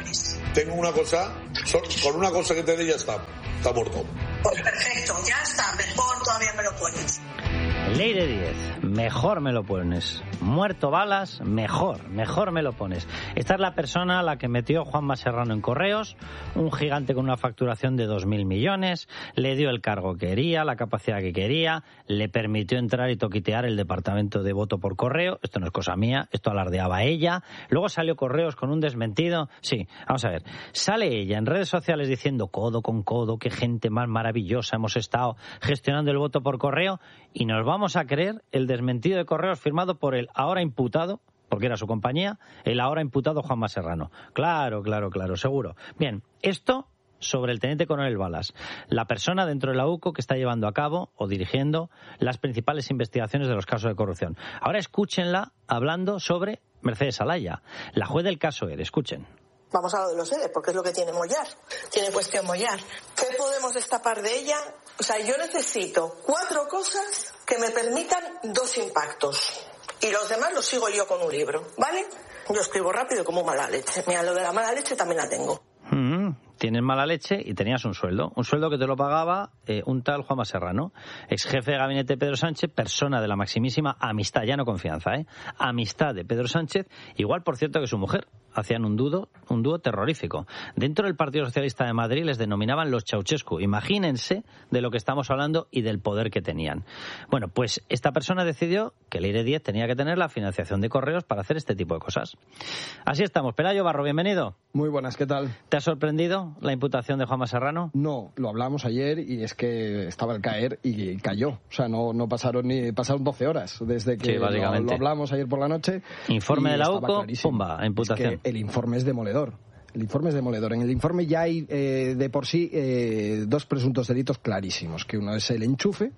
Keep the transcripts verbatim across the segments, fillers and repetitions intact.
millones. Tengo una cosa, con una cosa que te dé ya está, está muerto. Pues perfecto, ya está, mejor todavía me lo pones. Leire Díez, mejor me lo pones. Muerto balas, mejor, mejor me lo pones. Esta es la persona a la que metió Juanma Serrano en Correos, un gigante con una facturación de dos mil millones, le dio el cargo que quería, la capacidad que quería, le permitió entrar y toquitear el departamento de voto por correo. Esto no es cosa mía, esto alardeaba ella. Luego salió Correos con un desmentido. Sí, vamos a ver, sale ella en redes sociales diciendo codo con codo, qué gente más maravillosa hemos estado gestionando el voto por correo, y nos vamos a creer el desmentido de Correos firmado por el ahora imputado, porque era su compañía, el ahora imputado Juanma Serrano. Claro, claro, claro, seguro. Bien, esto sobre el teniente coronel Balas, la persona dentro de la U C O que está llevando a cabo o dirigiendo las principales investigaciones de los casos de corrupción. Ahora escúchenla hablando sobre Mercedes Alaya, la juez del caso ERE. Escuchen. Vamos a lo de los ERE, porque es lo que tiene Mollar. Tiene cuestión Mollar. ¿Qué podemos destapar de ella? O sea, yo necesito cuatro cosas que me permitan dos impactos. Y los demás los sigo yo con un libro, ¿vale? Yo escribo rápido como mala leche. Mira, lo de la mala leche también la tengo. Mm, tienes mala leche y tenías un sueldo. Un sueldo que te lo pagaba eh, un tal Juanma Serrano, ex jefe de gabinete de Pedro Sánchez, persona de la maximísima amistad, ya no confianza, ¿eh? Amistad de Pedro Sánchez, igual por cierto que su mujer. Hacían un dúo, un dúo terrorífico. Dentro del Partido Socialista de Madrid les denominaban los Ceausescu. Imagínense de lo que estamos hablando y del poder que tenían. Bueno, pues esta persona decidió que Leire Díez tenía que tener la financiación de Correos para hacer este tipo de cosas. Así estamos. Pelayo Barro, bienvenido. Muy buenas, ¿qué tal? ¿Te ha sorprendido la imputación de Juanma Serrano? No, lo hablamos ayer y es que estaba al caer y cayó. O sea, no, no pasaron ni pasaron doce horas desde que sí, lo, lo hablamos ayer por la noche. Informe de la U C O, pumba, imputación. Es que el informe es demoledor. El informe es demoledor. En el informe ya hay eh, de por sí eh, dos presuntos delitos clarísimos, que uno es el enchufe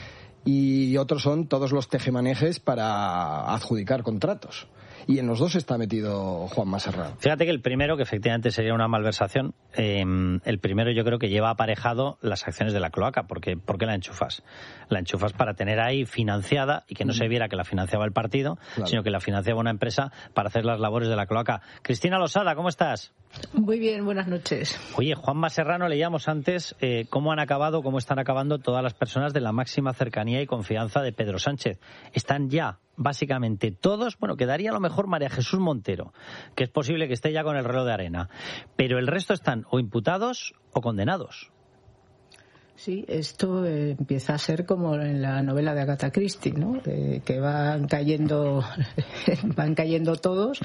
y otros son todos los tejemanejes para adjudicar contratos. Y en los dos está metido Juanma Serrano. Fíjate que el primero, que efectivamente sería una malversación, eh, el primero yo creo que lleva aparejado las acciones de la cloaca. Porque, ¿por qué la enchufas? La enchufas para tener ahí financiada y que no se viera que la financiaba el partido, claro, sino que la financiaba una empresa para hacer las labores de la cloaca. Cristina Losada, ¿cómo estás? Muy bien, buenas noches. Oye, Juanma Serrano, leíamos antes eh, cómo han acabado, cómo están acabando todas las personas de la máxima cercanía y confianza de Pedro Sánchez. Están ya básicamente todos, bueno, quedaría a lo mejor María Jesús Montero, que es posible que esté ya con el reloj de arena, pero el resto están o imputados o condenados. Sí, esto eh, empieza a ser como en la novela de Agatha Christie, ¿no? Eh, que van cayendo, van cayendo todos,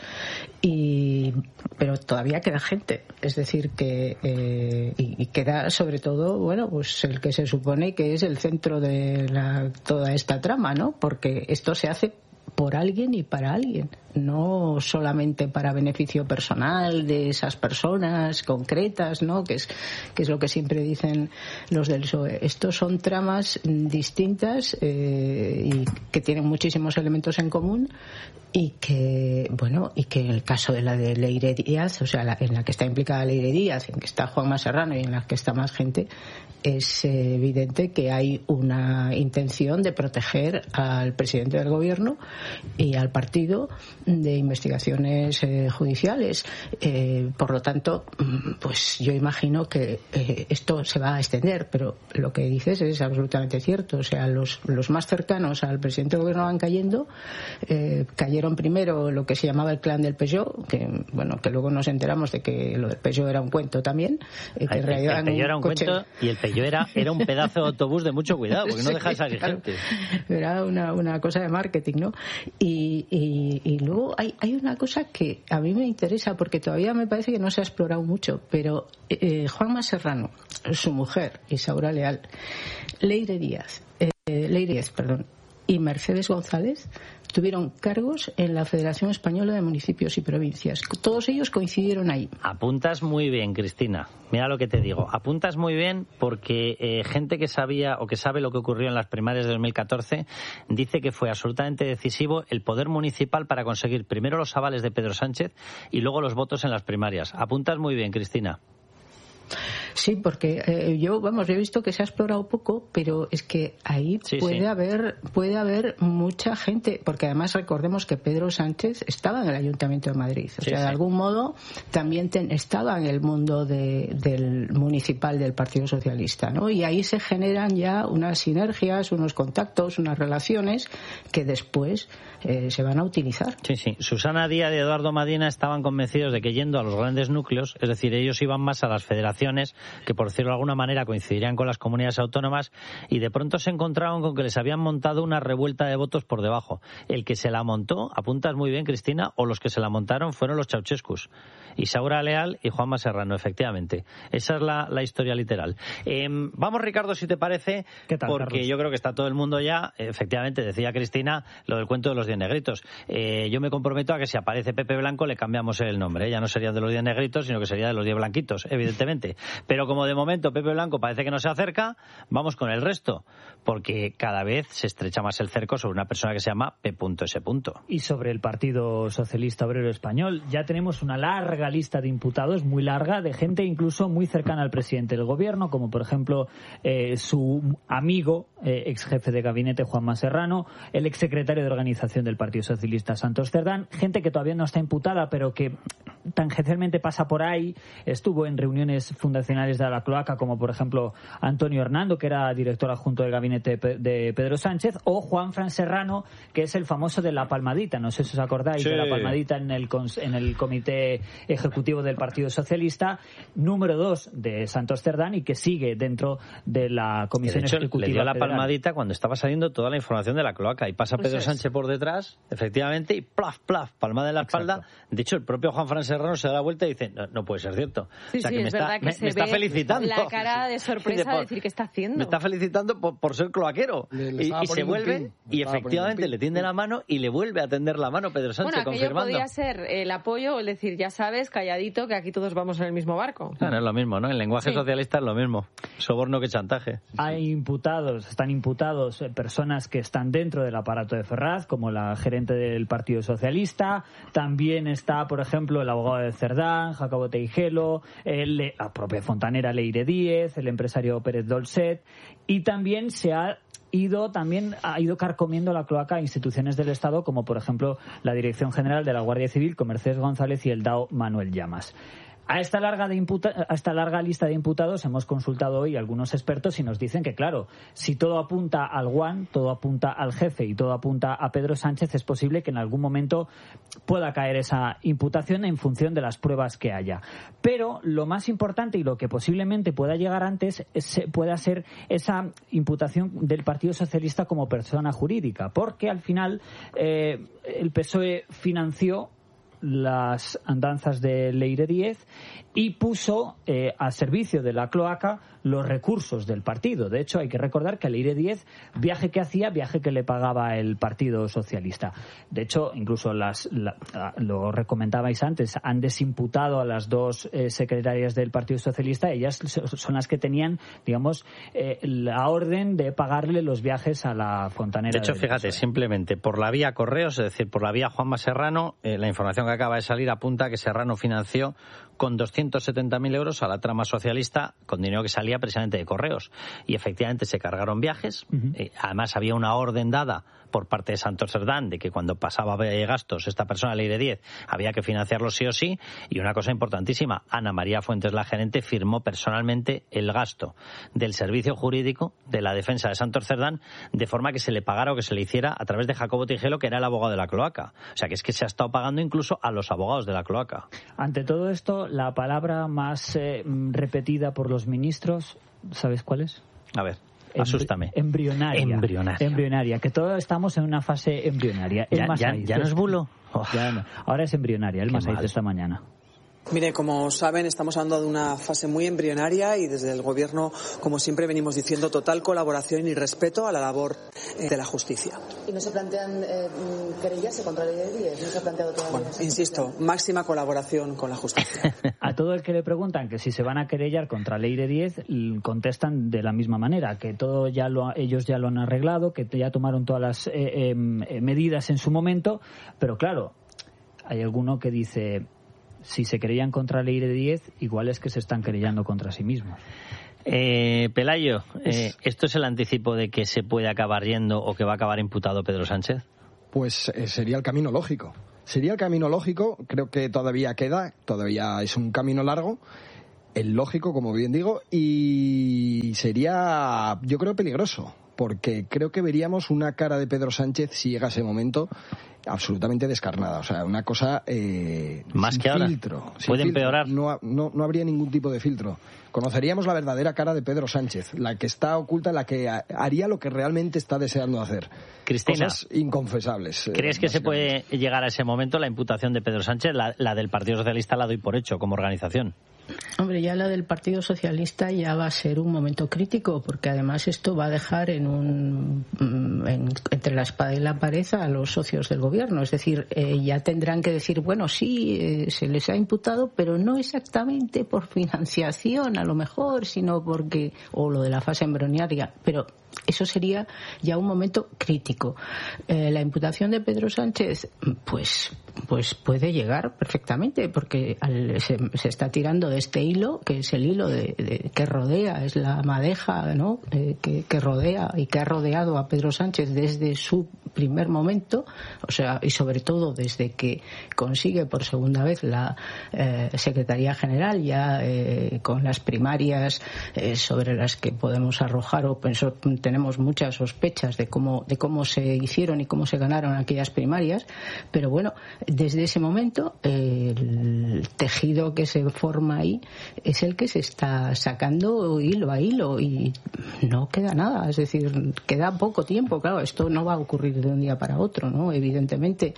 y pero todavía queda gente. Es decir que eh, y, y queda sobre todo, bueno, pues el que se supone que es el centro de la, toda esta trama, ¿no? Porque esto se hace por alguien y para alguien, no solamente para beneficio personal de esas personas concretas, ¿no? Que es que es lo que siempre dicen los del P S O E. Estos son tramas distintas eh, y que tienen muchísimos elementos en común, y que, bueno, y que en el caso de la de Leire Díaz, o sea, la, en la que está implicada Leire Díaz, en que está Juanma Serrano y en la que está más gente, es eh, evidente que hay una intención de proteger al presidente del gobierno y al partido de investigaciones eh, judiciales. Eh, por lo tanto, pues yo imagino que eh, esto se va a extender, pero lo que dices es absolutamente cierto. O sea, los, los más cercanos al presidente del gobierno van cayendo. Eh, cayeron primero lo que se llamaba el clan del Peugeot, que bueno, que luego nos enteramos de que lo del Peugeot era un cuento también. Eh, que el, en realidad el Peugeot era un coche... cuento y el Peugeot era, era un pedazo de autobús de mucho cuidado, porque no deja de salir claro, gente. Era una, una cosa de marketing, ¿no? Y, y, y luego hay, hay una cosa que a mí me interesa, porque todavía me parece que no se ha explorado mucho, pero eh, Juanma Serrano, su mujer, Isaura Leal, Leire Díaz, eh, Leire Díaz, perdón, y Mercedes González tuvieron cargos en la Federación Española de Municipios y Provincias. Todos ellos coincidieron ahí. Apuntas muy bien, Cristina. Mira lo que te digo. Apuntas muy bien porque eh, gente que sabía o que sabe lo que ocurrió en las primarias de dos mil catorce dice que fue absolutamente decisivo el poder municipal para conseguir primero los avales de Pedro Sánchez y luego los votos en las primarias. Apuntas muy bien, Cristina. Sí, porque eh, yo, vamos, he visto que se ha explorado poco, pero es que ahí sí, puede sí. haber puede haber mucha gente, porque además recordemos que Pedro Sánchez estaba en el Ayuntamiento de Madrid, o sí, sea, sí. de algún modo también ten, estaba en el mundo de, del municipal del Partido Socialista, ¿no? Y ahí se generan ya unas sinergias, unos contactos, unas relaciones que después eh, se van a utilizar. Sí, sí. Susana Díaz y Eduardo Madina estaban convencidos de que yendo a los grandes núcleos, es decir, ellos iban más a las federaciones, que por decirlo de alguna manera coincidirían con las comunidades autónomas, y de pronto se encontraron con que les habían montado una revuelta de votos por debajo. El que se la montó, apuntas muy bien, Cristina, o los que se la montaron fueron los Ceausescus. Isaura Leal y Juanma Serrano, efectivamente. Esa es la, la historia literal. Eh, vamos, Ricardo, si te parece, ¿Qué tal, porque Carlos? yo creo que está todo el mundo ya, efectivamente, decía Cristina, lo del cuento de los diez negritos. Eh, yo me comprometo a que si aparece Pepe Blanco le cambiamos el nombre, ¿eh? Ya no sería de los diez negritos, sino que sería de los diez blanquitos, evidentemente. Pero como de momento Pepe Blanco parece que no se acerca, vamos con el resto, porque cada vez se estrecha más el cerco sobre una persona que se llama P S. Y sobre el Partido Socialista Obrero Español, ya tenemos una larga lista de imputados, muy larga, de gente incluso muy cercana al presidente del gobierno, como por ejemplo eh, su amigo, eh, ex jefe de gabinete Juanma Serrano, el ex secretario de organización del Partido Socialista Santos Cerdán, gente que todavía no está imputada, pero que tangencialmente pasa por ahí, estuvo en reuniones fundacionales de la cloaca, como por ejemplo Antonio Hernando, que era director adjunto del gabinete de Pedro Sánchez, o Juan Fran Serrano, que es el famoso de la palmadita, no sé si os acordáis, sí, de la palmadita en el, en el comité ejecutivo del Partido Socialista, número dos de Santos Cerdán, y que sigue dentro de la comisión de hecho, ejecutiva le dio la federal. Palmadita cuando estaba saliendo toda la información de la cloaca, y pasa Pedro pues Sánchez por detrás, efectivamente, y plaf, plaf, palmada en la espalda. Exacto. De hecho, el propio Juan Fran Serrano se da la vuelta y dice, no, no puede ser cierto. Sí, o sea, sí, que me es está, verdad que me, se me está ve felicitando. la cara de sorpresa de, de decir, ¿qué está haciendo? Me está felicitando por, por ser cloaquero. Le, le y, y se vuelve, y efectivamente le tiende la mano y le vuelve a tender la mano Pedro Sánchez, bueno, confirmando. Bueno, podría ser el apoyo o el decir, ya sabes, calladito, que aquí todos vamos en el mismo barco. Claro, es lo mismo, ¿no? El lenguaje sí. socialista es lo mismo. Soborno que chantaje. Hay imputados, están imputados personas que están dentro del aparato de Ferraz, como la gerente del Partido Socialista. También está, por ejemplo, el abogado de Cerdán, Jacobo Teijelo, el, la propia fontanera Leire Díez, el empresario Pérez Dolcet, y también se ha ido también ha ido carcomiendo la cloaca a instituciones del Estado, como por ejemplo la Dirección General de la Guardia Civil con Mercedes González y el D A O Manuel Llamas. A esta larga de imputa- a esta larga lista de imputados hemos consultado hoy a algunos expertos y nos dicen que, claro, si todo apunta al Guan, todo apunta al jefe y todo apunta a Pedro Sánchez, es posible que en algún momento pueda caer esa imputación en función de las pruebas que haya. Pero lo más importante y lo que posiblemente pueda llegar antes es, pueda ser esa imputación del Partido Socialista como persona jurídica, porque al final eh, el P S O E financió las andanzas de Leire Díez y puso eh, a servicio de la cloaca los recursos del partido. De hecho, hay que recordar que Leire Díez, viaje que hacía, viaje que le pagaba el Partido Socialista. De hecho, incluso las, la, lo recomendabais antes, han desimputado a las dos eh, secretarias del Partido Socialista. Ellas son las que tenían, digamos, eh, la orden de pagarle los viajes a la fontanera. De hecho, fíjate, simplemente por la vía correos, es decir, por la vía Juanma Serrano, eh, la información que acaba de salir apunta que Serrano financió con doscientos setenta mil euros a la trama socialista con dinero que salía precisamente de correos. Y efectivamente se cargaron viajes. Uh-huh. Eh, además, había una orden dada por parte de Santos Cerdán de que cuando pasaba gastos esta persona, Leire Díez, había que financiarlo sí o sí. Y una cosa importantísima, Ana María Fuentes, la gerente, firmó personalmente el gasto del servicio jurídico de la defensa de Santos Cerdán, de forma que se le pagara o que se le hiciera a través de Jacobo Teijelo, que era el abogado de la cloaca. O sea, que es que se ha estado pagando incluso a los abogados de la cloaca. Ante todo esto, la palabra más eh, repetida por los ministros, ¿sabes cuál es? A ver. Asústame. Embrionaria. Embrionaria. Embrionaria, que todos estamos en una fase embrionaria. El ¿Ya, ya, ya no es bulo? Oh. Ya no. Ahora es embrionaria, el Masaiz de esta mañana. Mire, como saben, estamos hablando de una fase muy embrionaria y desde el Gobierno, como siempre venimos diciendo, total colaboración y respeto a la labor eh, de la justicia. ¿Y no se plantean eh, querellas contra Leire Díez? ¿No se ha planteado todavía? Bueno, insisto, máxima colaboración con la justicia. A todo el que le preguntan que si se van a querellar contra Leire Díez, contestan de la misma manera, que todo ya lo, ellos ya lo han arreglado, que ya tomaron todas las eh, eh, medidas en su momento, pero claro, hay alguno que dice... si se querellan contra la I R diez, igual es que se están querellando contra sí mismos. Eh, Pelayo, eh, ¿esto es el anticipo de que se puede acabar yendo o que va a acabar imputado Pedro Sánchez? Pues eh, sería el camino lógico. Sería el camino lógico, creo que todavía queda, todavía es un camino largo, el lógico, como bien digo, y sería, yo creo, peligroso, porque creo que veríamos una cara de Pedro Sánchez, si llega ese momento, absolutamente descarnada. O sea, una cosa eh, más sin que ahora. filtro. Sin Puede filtro. empeorar. No, no, no habría ningún tipo de filtro. Conoceríamos la verdadera cara de Pedro Sánchez, la que está oculta, la que haría lo que realmente está deseando hacer. Cristina, cosas inconfesables. ¿Crees eh, que se puede llegar a ese momento la imputación de Pedro Sánchez? La, la del Partido Socialista la doy por hecho como organización. Hombre, ya la del Partido Socialista ya va a ser un momento crítico, porque además esto va a dejar en un en, entre la espada y la pared a los socios del gobierno. Es decir, eh, ya tendrán que decir, bueno, sí, eh, se les ha imputado, pero no exactamente por financiación, a lo mejor, sino porque, o lo de la fase embrionaria, pero eso sería ya un momento crítico. Eh, la imputación de Pedro Sánchez, pues, pues puede llegar perfectamente, porque al, se, se está tirando de este hilo, que es el hilo de, de, que rodea, es la madeja, ¿no? Eh, que, que rodea y que ha rodeado a Pedro Sánchez desde su primer momento, o sea, y sobre todo desde que consigue por segunda vez la eh, Secretaría General, ya eh, con las primarias eh, sobre las que podemos arrojar o pensar, tenemos muchas sospechas de cómo de cómo se hicieron y cómo se ganaron aquellas primarias, pero bueno, desde ese momento eh, el tejido que se forma ahí es el que se está sacando hilo a hilo y no queda nada, es decir, queda poco tiempo. Claro, esto no va a ocurrir de un día para otro, ¿no? Evidentemente,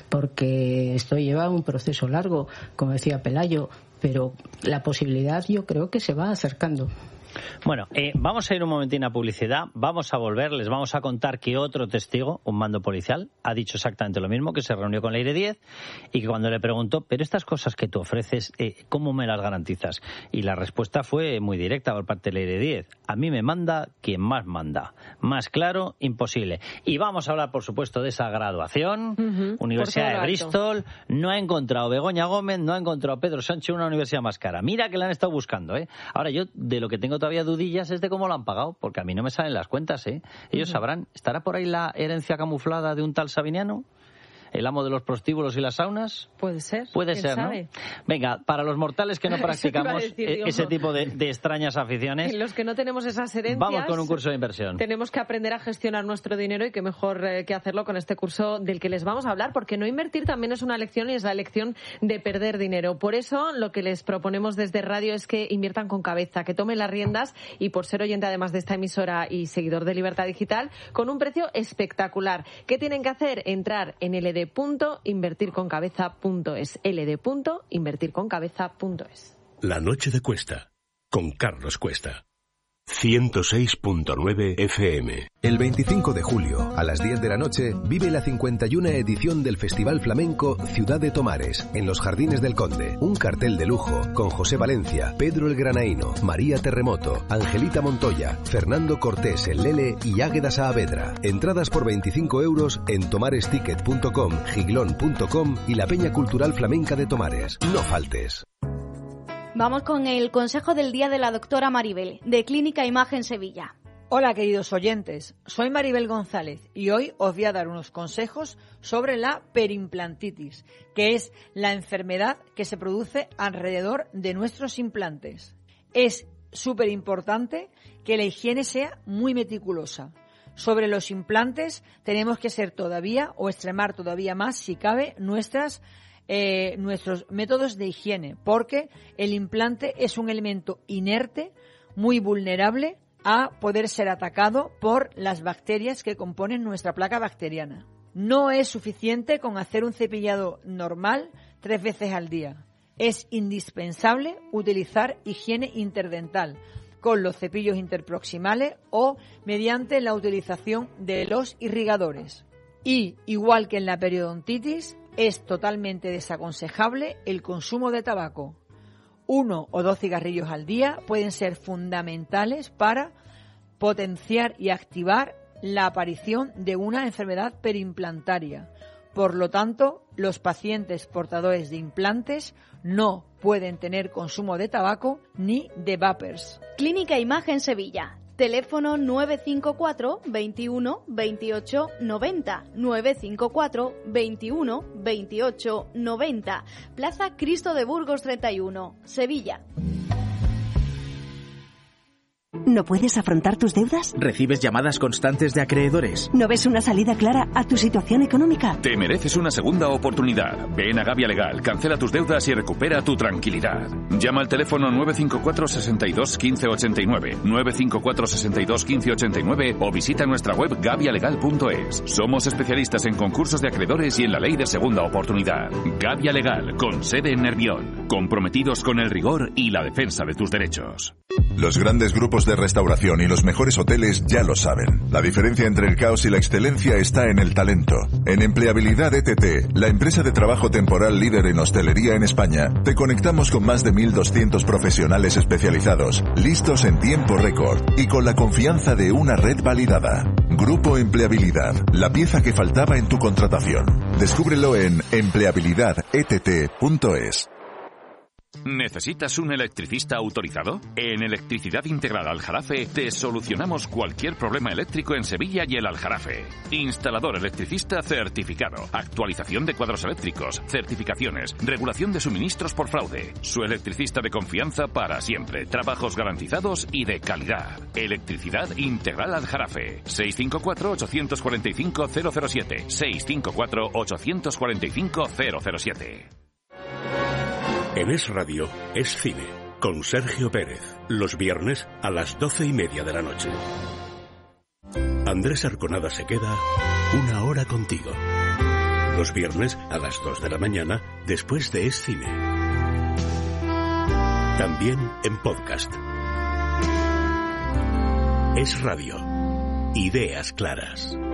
porque esto lleva un proceso largo, como decía Pelayo, pero la posibilidad yo creo que se va acercando. Bueno, eh, vamos a ir un momentín a publicidad, vamos a volver, les vamos a contar que otro testigo, un mando policial, ha dicho exactamente lo mismo, que se reunió con la I R diez y que cuando le preguntó, pero estas cosas que tú ofreces, eh, ¿cómo me las garantizas? Y la respuesta fue muy directa por parte de la I R diez, a mí me manda quien más manda, más claro, imposible. Y vamos a hablar, por supuesto, de esa graduación, uh-huh, Universidad de Bristol, no ha encontrado Begoña Gómez, no ha encontrado Pedro Sánchez una universidad más cara. Mira que la han estado buscando, ¿eh? Ahora yo, de lo que tengo todavía dudillas es de cómo lo han pagado, porque a mí no me salen las cuentas, ¿eh? Ellos uh-huh. sabrán, ¿estará por ahí la herencia camuflada de un tal Sabiniano? ¿El amo de los prostíbulos y las saunas? Puede ser. Puede ser, sabe? ¿no? Venga, para los mortales que no practicamos decir, digo, ese tipo de, de extrañas aficiones... En los que no tenemos esas herencias... Vamos con un curso de inversión. Tenemos que aprender a gestionar nuestro dinero y qué mejor eh, que hacerlo con este curso del que les vamos a hablar, porque no invertir también es una lección y es la lección de perder dinero. Por eso, lo que les proponemos desde Radio es que inviertan con cabeza, que tomen las riendas y, por ser oyente además de esta emisora y seguidor de Libertad Digital, con un precio espectacular. ¿Qué tienen que hacer? Entrar en L D punto invertir con cabeza punto es. L D punto invertir con cabeza punto es. La noche de Cuesta, con Carlos Cuesta. ciento seis punto nueve F M. El veinticinco de julio, a las diez de la noche, vive la cincuenta y una edición del Festival Flamenco Ciudad de Tomares, en los Jardines del Conde. Un cartel de lujo, con José Valencia, Pedro el Granaíno, María Terremoto, Angelita Montoya, Fernando Cortés el Lele y Águeda Saavedra. Entradas por veinticinco euros en tomaresticket punto com, giglón punto com y la Peña Cultural Flamenca de Tomares. No faltes. Vamos con el consejo del día de la doctora Maribel, de Clínica Imagen Sevilla. Hola, queridos oyentes. Soy Maribel González y hoy os voy a dar unos consejos sobre la perimplantitis, que es la enfermedad que se produce alrededor de nuestros implantes. Es súper importante que la higiene sea muy meticulosa. Sobre los implantes tenemos que ser todavía o extremar todavía más, si cabe, nuestras Eh, nuestros métodos de higiene, porque el implante es un elemento inerte, muy vulnerable a poder ser atacado por las bacterias que componen nuestra placa bacteriana. No es suficiente con hacer un cepillado normal tres veces al día. Es indispensable utilizar higiene interdental con los cepillos interproximales o mediante la utilización de los irrigadores. Y, igual que en la periodontitis, es totalmente desaconsejable el consumo de tabaco. Uno o dos cigarrillos al día pueden ser fundamentales para potenciar y activar la aparición de una enfermedad perimplantaria, Por lo tanto, los pacientes portadores de implantes no pueden tener consumo de tabaco ni de vapers. Clínica Imagen Sevilla. Teléfono nueve cinco cuatro, veintiuno, veintiocho, noventa, nueve cinco cuatro, veintiuno, veintiocho, noventa. Plaza Cristo de Burgos treinta y uno, Sevilla. ¿No puedes afrontar tus deudas? ¿Recibes llamadas constantes de acreedores? ¿No ves una salida clara a tu situación económica? Te mereces una segunda oportunidad. Ven a Gavia Legal, cancela tus deudas y recupera tu tranquilidad. Llama al teléfono nueve cinco cuatro, sesenta y dos, quince ochenta y nueve, nueve cinco cuatro, sesenta y dos, quince ochenta y nueve o visita nuestra web gavia legal punto es. Somos especialistas en concursos de acreedores y en la ley de segunda oportunidad. Gavia Legal, con sede en Nervión. Comprometidos con el rigor y la defensa de tus derechos. Los grandes grupos de restauración y los mejores hoteles ya lo saben. La diferencia entre el caos y la excelencia está en el talento. En Empleabilidad E T T, la empresa de trabajo temporal líder en hostelería en España, te conectamos con más de mil doscientos profesionales especializados, listos en tiempo récord y con la confianza de una red validada. Grupo Empleabilidad, la pieza que faltaba en tu contratación. Descúbrelo en empleabilidad e t t punto es. ¿Necesitas un electricista autorizado? En Electricidad Integral Aljarafe te solucionamos cualquier problema eléctrico en Sevilla y el Aljarafe. Instalador electricista certificado, actualización de cuadros eléctricos, certificaciones, regulación de suministros por fraude. Su electricista de confianza para siempre, trabajos garantizados y de calidad. Electricidad Integral Aljarafe. seis cinco cuatro, ocho cuatro cinco, cero cero siete. seis cinco cuatro, ocho cuatro cinco, cero cero siete. En Es Radio, Es Cine, con Sergio Pérez, los viernes a las doce y media de la noche. Andrés Arconada se queda una hora contigo. Los viernes a las dos de la mañana, después de Es Cine. También en podcast. Es Radio, ideas claras.